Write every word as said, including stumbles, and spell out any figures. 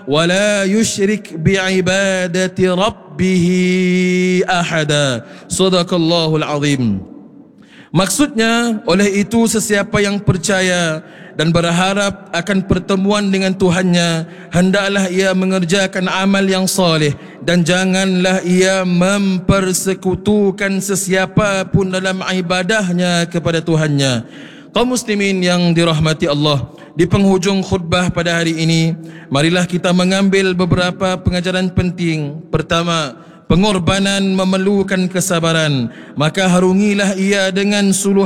wa la yusyrik bi'ibadati rabbih ahada. Sadaqallahul azim. Maksudnya, oleh itu sesiapa yang percaya dan berharap akan pertemuan dengan Tuhannya, hendaklah ia mengerjakan amal yang soleh dan janganlah ia mempersekutukan sesiapa pun dalam ibadahnya kepada Tuhannya. Kaum muslimin yang dirahmati Allah, di penghujung khutbah pada hari ini, marilah kita mengambil beberapa pengajaran penting. Pertama, pengorbanan memerlukan kesabaran, maka harungilah ia dengan suluh